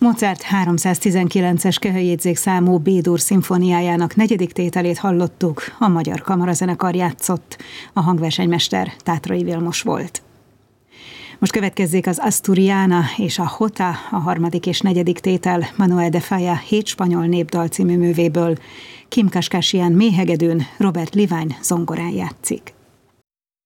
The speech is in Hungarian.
Mozart 319-es kehelyjegyzékszámú B-dur szimfóniájának 4. tételét hallottuk, a Magyar Kamarazenekar játszott, a hangversenymester Tátrai Vilmos volt. Most következzék az Asturiana és a Jota, a 3. és 4. tétel Manuel de Falla 7 spanyol népdal című művéből. Kim Kashkashian méhegedőn, Robert Livine zongorán játszik.